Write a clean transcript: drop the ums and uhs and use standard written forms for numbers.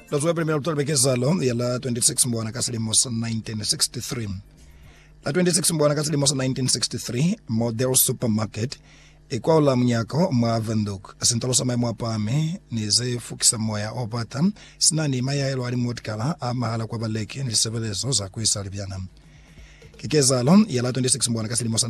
Los web primero October kezalo ya la 26 mbwana ka selemo sa 1963. La 26 mbwana ka selemo sa 1963 Model Supermarket kwa ula mnyako mwa venduk asintolo sa mai mwa pame nize fukisa moya opata sinani maya elo ali motkala amahala kwa baleke ni sevelezo za kuisalibiana. Kikezalo ya la 26 mbwana ka selemo sa